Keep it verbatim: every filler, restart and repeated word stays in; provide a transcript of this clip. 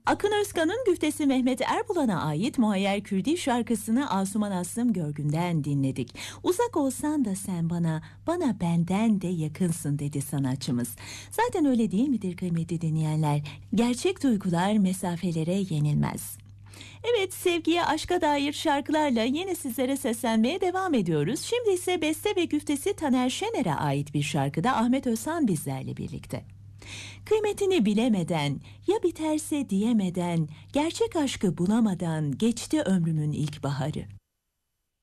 Akın Özkan'ın güftesi Mehmet Erbulan'a ait Muayyer Kürdi şarkısını Asuman Aslım Görgün'den dinledik. Uzak olsan da sen bana, bana benden de yakınsın dedi sanatçımız. Zaten öyle değil midir kıymetli dinleyenler? Gerçek duygular mesafelere yenilmez. Evet, sevgiye, aşka dair şarkılarla yine sizlere seslenmeye devam ediyoruz. Şimdi ise beste ve güftesi Taner Şener'e ait bir şarkıda Ahmet Özhan bizlerle birlikte. Kıymetini bilemeden, ya biterse diyemeden, gerçek aşkı bulamadan geçti ömrümün ilk baharı.